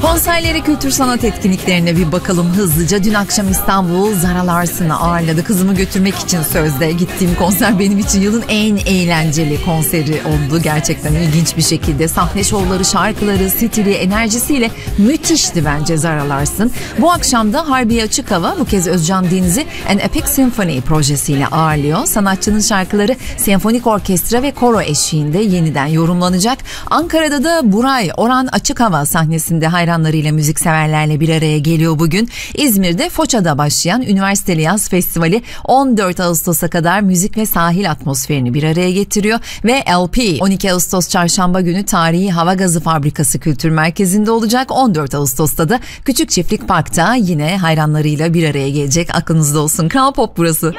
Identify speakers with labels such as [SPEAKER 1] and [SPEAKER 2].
[SPEAKER 1] Konserlere, kültür sanat etkinliklerine bir bakalım hızlıca. Dün akşam İstanbul Zara Larson'ı ağırladı. Kızımı götürmek için sözde gittiğim konser benim için yılın en eğlenceli konseri oldu. Gerçekten ilginç bir şekilde sahne şovları, şarkıları, stili, enerjisiyle müthişti bence Zara Larsson. Bu akşam da Harbiye Açık Hava bu kez Özcan Deniz'i An Epic Symphony projesiyle ağırlıyor. Sanatçının şarkıları senfonik orkestra ve koro eşliğinde yeniden yorumlanacak. Ankara'da da Buray Orhan Açık Hava sahnesinde hayranlarıyla, müzikseverlerle bir araya geliyor bugün. İzmir'de Foça'da başlayan Üniversiteli Yaz Festivali 14 Ağustos'a kadar müzik ve sahil atmosferini bir araya getiriyor ve LP 12 Ağustos Çarşamba günü Tarihi Hava Gazı Fabrikası Kültür Merkezi'nde olacak. 14 Ağustos'ta da Küçük Çiftlik Park'ta yine hayranlarıyla bir araya gelecek. Aklınızda olsun. Kral Pop burası.